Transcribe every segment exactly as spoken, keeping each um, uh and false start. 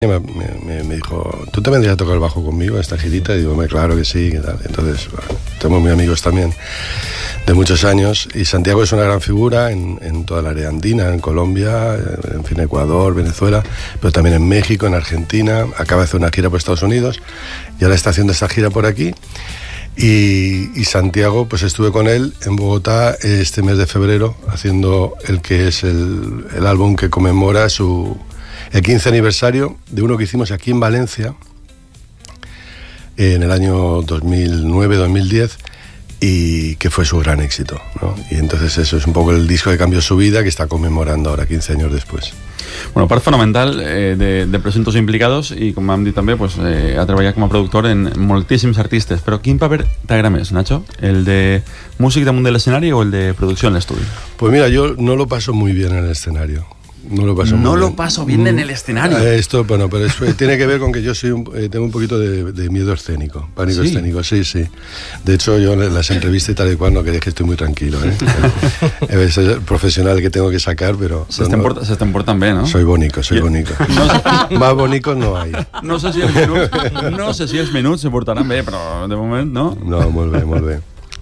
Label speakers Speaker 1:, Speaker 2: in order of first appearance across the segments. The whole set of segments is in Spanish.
Speaker 1: Me, me, me dijo, ¿tú te vendrías a tocar el bajo conmigo en esta girita? Y digo, me claro que sí, que tal. Entonces, bueno, somos muy amigos también de muchos años. Y Santiago es una gran figura en, en toda la área andina, en Colombia, en fin, Ecuador, Venezuela, pero también en México, en Argentina. Acaba de hacer una gira por Estados Unidos y ahora está haciendo esta gira por aquí. Y, y Santiago, pues estuve con él en Bogotá este mes de febrero haciendo el que es el, el álbum que conmemora su... el quince aniversario de uno que hicimos aquí en Valencia en el año dos mil nueve dos mil diez y que fue su gran éxito, ¿no? Y entonces eso es un poco el disco que cambió su vida, que está conmemorando ahora quince años después.
Speaker 2: Bueno, part fonamental eh, de, de Presuntos Implicados i, com hem dit també, pues, eh, ha treballat com a productor en moltíssims artistes. Però quin paper t'agrada més, Nacho? ¿El de músic damunt de l'escenari o el de producció en l'estudi?
Speaker 1: Pues mira, yo no lo paso muy bien en el escenario. No lo paso
Speaker 2: No
Speaker 1: muy
Speaker 2: lo
Speaker 1: bien.
Speaker 2: paso bien en el escenario.
Speaker 1: Esto, bueno, pero eso tiene que ver con que yo soy un, eh, tengo un poquito de, de miedo escénico, pánico
Speaker 2: ¿Sí?
Speaker 1: escénico, sí, sí. De hecho, yo en las entrevistas y tal y cual no queréis que estoy muy tranquilo, ¿eh? Es el profesional que tengo que sacar, pero...
Speaker 2: Se estem,
Speaker 1: no,
Speaker 2: porta, se estem portant bé, no?
Speaker 1: Soy bonico, soy
Speaker 2: Yo,
Speaker 1: bonico.
Speaker 2: No sé,
Speaker 1: Más bonico no hay.
Speaker 2: no sé si els menuts, no sé si els menuts se portaran bé, però de moment no.
Speaker 1: No, molt bé, molt bé.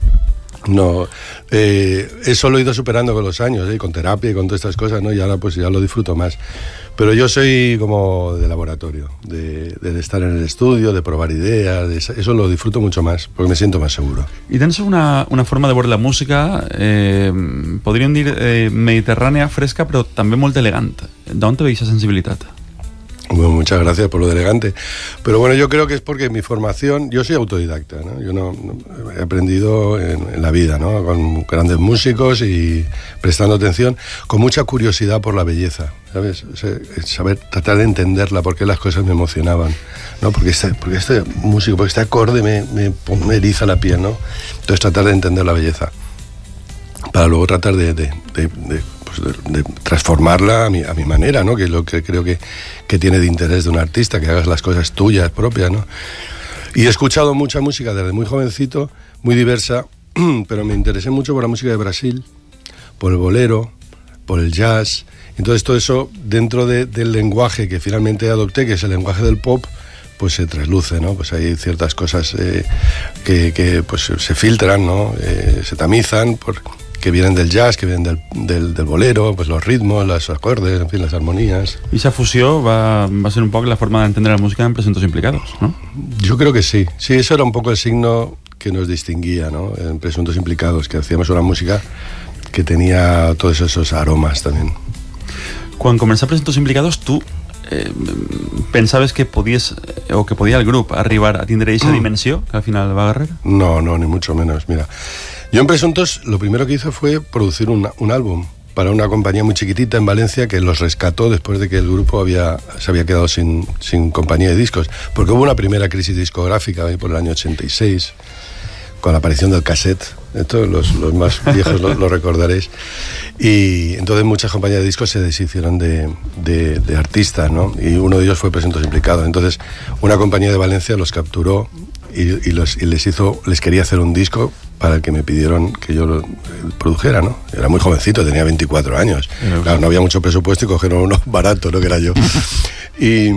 Speaker 1: No, eh, eso lo he ido superando con los años, ¿eh? Con terapia y con todas estas cosas, ¿no? Y ahora pues ya lo disfruto más. Pero yo soy como de laboratorio, de, de estar en el estudio, de probar ideas, de eso, eso lo disfruto mucho más, porque me siento más seguro.
Speaker 2: I tens una, una forma de veure la música, eh, podríem dir eh, mediterrània, fresca, però també molt elegant. D'on te ve aquesta sensibilitat?
Speaker 1: Bueno, muchas gracias por lo de elegante. Pero bueno, yo creo que es porque mi formación, yo soy autodidacta, ¿no? Yo no, no he aprendido en, en la vida, ¿no? Con grandes músicos y prestando atención, con mucha curiosidad por la belleza, ¿sabes? O sea, saber, tratar de entenderla, por qué las cosas me emocionaban, ¿no? Porque este, porque este músico, porque este acorde me, me, me eriza la piel, ¿no? Entonces tratar de entender la belleza, para luego tratar de... de, de, de De, de transformarla a mi, a mi manera, ¿no? Que es lo que creo que, que tiene de interés de un artista, que hagas las cosas tuyas, propias, ¿no? Y he escuchado mucha música desde muy jovencito, muy diversa, pero me interesé mucho por la música de Brasil, por el bolero, por el jazz. Entonces todo eso dentro de, del lenguaje que finalmente adopté, que es el lenguaje del pop, pues se trasluce, ¿no? Pues hay ciertas cosas eh, que, que pues se filtran, ¿no? Eh, se tamizan por... que vienen del jazz, que vienen del, del, del bolero, pues los ritmos, los acordes, en fin, las armonías.
Speaker 2: I esa fusió va, va ser un poc la forma d'entendre la música en Presuntos Implicados, ¿no?
Speaker 1: Yo creo que sí. Sí, eso era un poco el signo que nos distinguía, ¿no? En Presuntos Implicados, que hacíamos una música que tenía todos esos aromas también.
Speaker 2: Quan començà Presuntos Implicados, tu eh, pensaves que podies, o que podia el grup arribar a tindre aquesta dimensió que al final va agarrar?
Speaker 1: No, no, ni mucho menos, mira. Yo en Presuntos lo primero que hice fue producir un, un álbum para una compañía muy chiquitita en Valencia que los rescató después de que el grupo había, se había quedado sin, sin compañía de discos, porque hubo una primera crisis discográfica ahí por el año ochenta y seis, con la aparición del cassette. Esto los, los más viejos lo, lo recordaréis. Y entonces muchas compañías de discos se deshicieron de, de, de artistas, ¿no? Y uno de ellos fue Presuntos Implicados. Entonces una compañía de Valencia los capturó y, y, los, y les hizo, les quería hacer un disco para el que me pidieron que yo lo produjera, ¿no? Era muy jovencito, tenía veinticuatro años. Claro, no había mucho presupuesto y cogieron uno barato, ¿no? Que era yo. Y,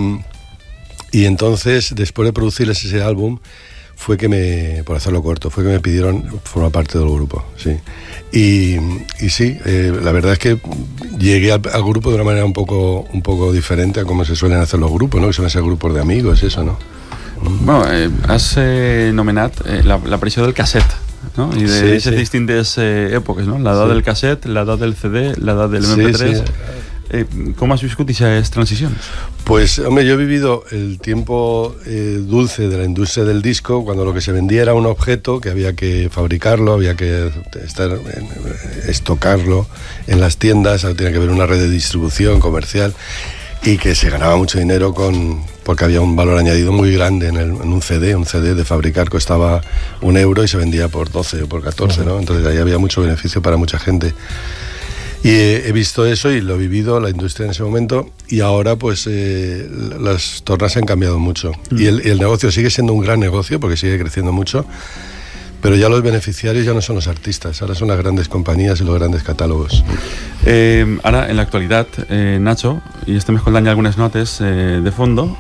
Speaker 1: y entonces, después de producirles ese álbum, fue que me, por hacerlo corto, fue que me pidieron formar parte del grupo, sí. Y, y sí, eh, la verdad es que llegué al, al grupo de una manera un poco, un poco diferente a como se suelen hacer los grupos, ¿no? Que suelen ser grupos de amigos, eso, ¿no?
Speaker 2: Bueno, eh, has eh, nomenat eh, l'aparició del casset, no? I de sí, sí. distintes eh, èpoques, no? L'edat sí. del casset, l'edat del C D, l'edat del M P tres... Sí, sí. Eh, ¿Cómo has viscut esas transiciones?
Speaker 1: Pues, hombre, yo he vivido el tiempo eh, dulce de la industria del disco, cuando lo que se vendía era un objeto que había que fabricarlo, había que estar, eh, estocarlo en las tiendas, tenía que haber una red de distribución comercial y que se ganaba mucho dinero con, porque había un valor añadido muy grande en, el, en un C D. Un C D de fabricar costaba un euro y se vendía por doce o por catorce, ¿no? Entonces ahí había mucho beneficio para mucha gente. Y he, he visto eso y lo he vivido, la industria en ese momento, y ahora pues eh, las tornas han cambiado mucho. Mm. Y el, el negocio sigue siendo un gran negocio porque sigue creciendo mucho, Pero ya los beneficiarios ya no son los artistas, ahora son las grandes compañías y los grandes catálogos.
Speaker 2: Eh, ara, en l'actualitat, eh, Nacho, i estem escoltant ja algunes notes eh, de fondo,